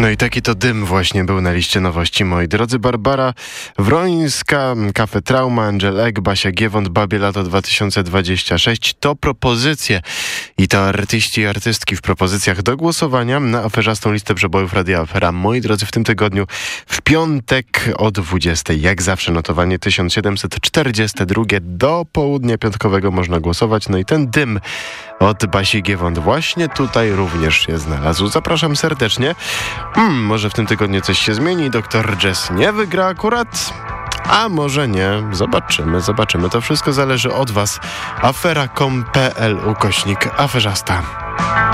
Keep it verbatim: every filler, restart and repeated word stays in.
No i taki to dym właśnie był na liście nowości, moi drodzy. Barbara Wrońska, Cafe Trauma, Angel Egg, Basia Giewont, Babie Lato dwa tysiące dwadzieścia sześć. To propozycje i to artyści i artystki w propozycjach do głosowania na aferzastą listę przebojów Radia Afera. Moi drodzy, w tym tygodniu w piątek o dwudziestej, jak zawsze notowanie tysiąc siedemset czterdzieste drugie do południa piątkowego można głosować. No i ten dym od Basi Giewont właśnie tutaj również się znalazł. Zapraszam serdecznie. Hmm, może w tym tygodniu coś się zmieni. Doktor Jazz nie wygra akurat, a może nie. Zobaczymy, zobaczymy. To wszystko zależy od was. afera kropka com kropka pe el ukośnik aferzasta.